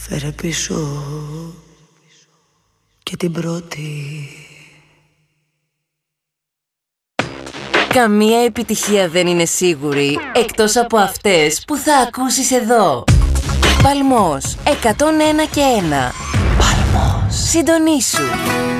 Φέρε πίσω και την πρώτη. Καμία επιτυχία δεν είναι σίγουρη εκτός από αυτές που θα ακούσεις εδώ. Παλμός 101 και 1. Παλμός. Συντονίσου.